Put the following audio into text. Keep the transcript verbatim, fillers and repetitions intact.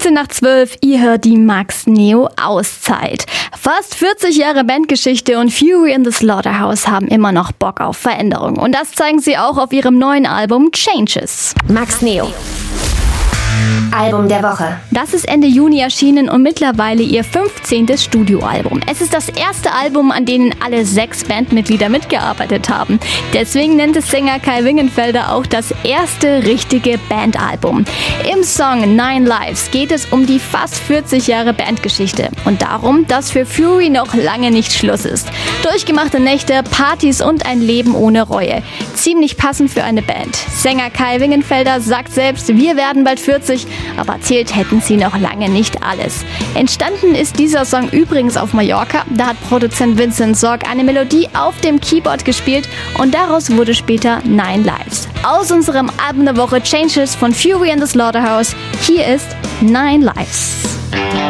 fünfzehn nach zwölf, ihr hört die Max Neo Auszeit. Fast vierzig Jahre Bandgeschichte und Fury in the Slaughterhouse haben immer noch Bock auf Veränderung. Und das zeigen sie auch auf ihrem neuen Album Changes. Max Neo. Album der Woche. Das ist Ende Juni erschienen und mittlerweile ihr fünfzehntes Studioalbum. Es ist das erste Album, an dem alle sechs Bandmitglieder mitgearbeitet haben. Deswegen nennt es Sänger Kai Wingenfelder auch das erste richtige Bandalbum. Im Song Nine Lives geht es um die fast vierzig Jahre Bandgeschichte und darum, dass für Fury noch lange nicht Schluss ist. Durchgemachte Nächte, Partys und ein Leben ohne Reue. Ziemlich passend für eine Band. Sänger Kai Wingenfelder sagt selbst, wir werden bald vierzig, aber erzählt hätten sie noch lange nicht alles. Entstanden ist dieser Song übrigens auf Mallorca. Da hat Produzent Vincent Sorg eine Melodie auf dem Keyboard gespielt und daraus wurde später Nine Lives. Aus unserem Album der Woche Changes von Fury in the Slaughterhouse, hier ist Nine Lives.